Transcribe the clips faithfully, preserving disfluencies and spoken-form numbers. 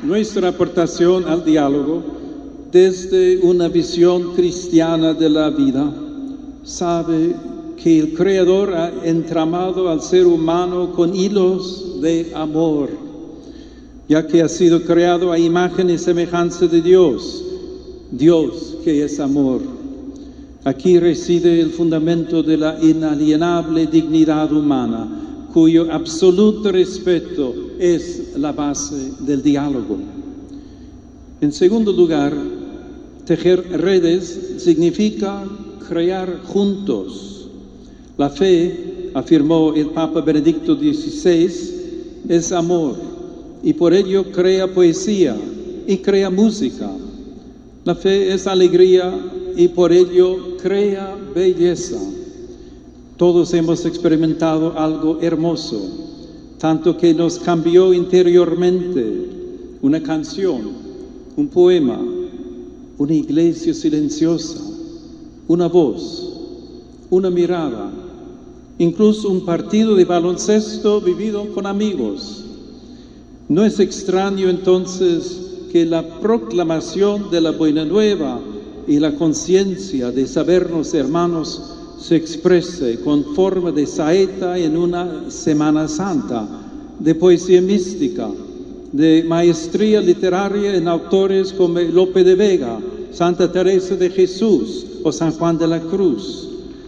nuestra aportación al diálogo desde una visión cristiana de la vida sabe que el Creador ha entramado al ser humano con hilos de amor, ya que ha sido creado a imagen y semejanza de Dios, Dios que es amor. Aquí reside el fundamento de la inalienable dignidad humana, cuyo absoluto respeto es la base del diálogo. En segundo lugar, tejer redes significa crear juntos. La fe, afirmó el Papa Benedicto dieciséis, es amor, y por ello crea poesía y crea música. La fe es alegría y por ello crea belleza. Todos hemos experimentado algo hermoso, tanto que nos cambió interiormente: una canción, un poema, una iglesia silenciosa, una voz, una mirada, incluso un partido de baloncesto vivido con amigos. No es extraño entonces que la proclamación de la Buena Nueva y la conciencia de sabernos hermanos se exprese con forma de saeta en una Semana Santa, de poesía mística, de maestría literaria en autores como Lope de Vega, Santa Teresa de Jesús o San Juan de la Cruz.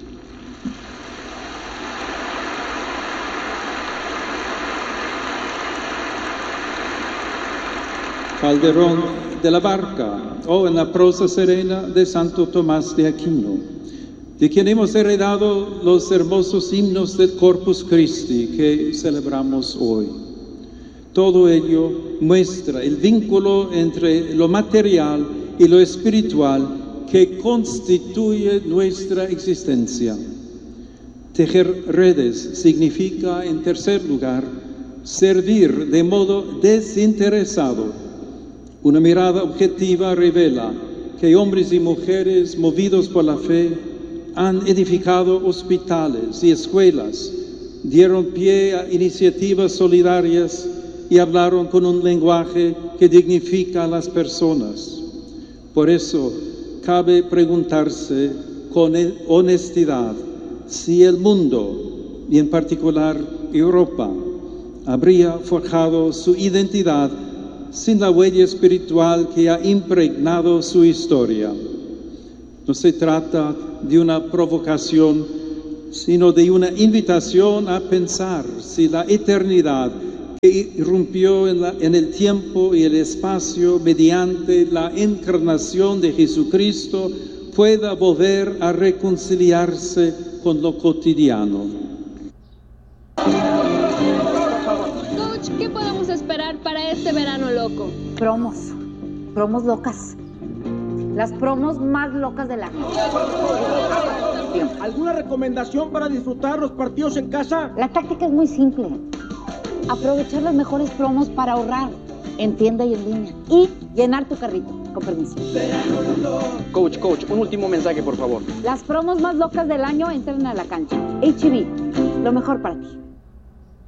Calderón de la Barca, o en la prosa serena de Santo Tomás de Aquino, de quien hemos heredado los hermosos himnos del Corpus Christi que celebramos hoy. Todo ello muestra el vínculo entre lo material y lo espiritual que constituye nuestra existencia. Tejer redes significa, en tercer lugar, servir de modo desinteresado. Una mirada objetiva revela que hombres y mujeres movidos por la fe han edificado hospitales y escuelas, dieron pie a iniciativas solidarias y hablaron con un lenguaje que dignifica a las personas. Por eso, cabe preguntarse con honestidad si el mundo, y en particular Europa, habría forjado su identidad sin la huella espiritual que ha impregnado su historia. No se trata de una provocación, sino de una invitación a pensar si la eternidad que irrumpió en, la, en el tiempo y el espacio mediante la encarnación de Jesucristo pueda volver a reconciliarse con lo cotidiano. ¿Qué podemos esperar para este verano loco? Promos, promos locas. Las promos más locas del año. ¿Alguna recomendación para disfrutar los partidos en casa? La táctica es muy simple. Aprovechar las mejores promos para ahorrar en tienda y en línea. Y llenar tu carrito. Con permiso. Coach, coach, un último mensaje, por favor. Las promos más locas del año entran a la cancha. H E B, lo mejor para ti.